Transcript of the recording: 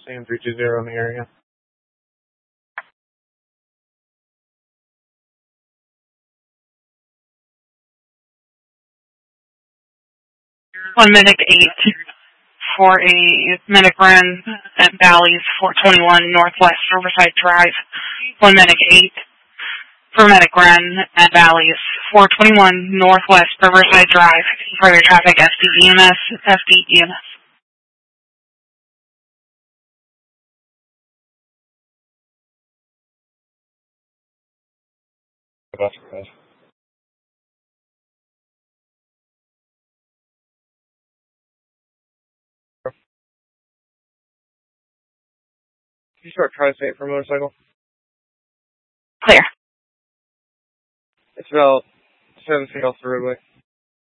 Sam 320 in the area. One Medic 8 for a Medic run at Bally's 421 Northwest Riverside Drive. One Medic 8 for Medic run at Bally's 421 Northwest Riverside Drive. Further traffic, FDEMS, FDEMS. That's right. Can you start Tri-State for a motorcycle? Clear. It's about 7 feet off the roadway.